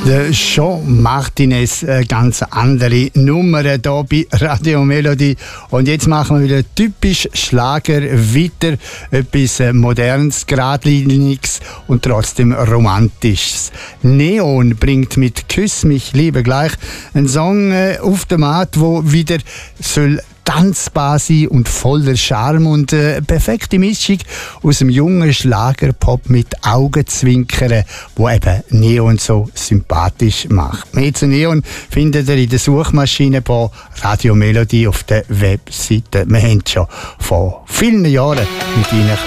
Der Shawn Martinez, ganz andere Nummer hier bei Radio Melody. Und jetzt machen wir wieder typisch Schlager weiter. Etwas Modernes, Geradliniges und trotzdem Romantisches. Neon bringt mit Küss mich liebe gleich einen Song auf den Markt, wo wieder soll tanzbar sein und voller Charme und perfekte Mischung aus dem jungen Schlagerpop mit Augenzwinkern, wo eben Neon so sympathisch macht. Mehr zu Neon findet ihr in der Suchmaschine bei Radio Melody auf der Webseite. Wir haben schon vor vielen Jahren mit ihnen